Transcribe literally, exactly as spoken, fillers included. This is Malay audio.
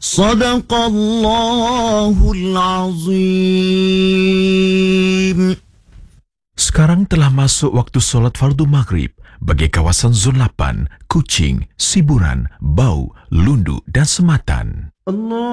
Sadaqallahul azim. Sekarang telah masuk waktu solat fardu maghrib bagi kawasan Zon lapan, Kuching, Siburan, Bau, Lundu dan Sematan. Allah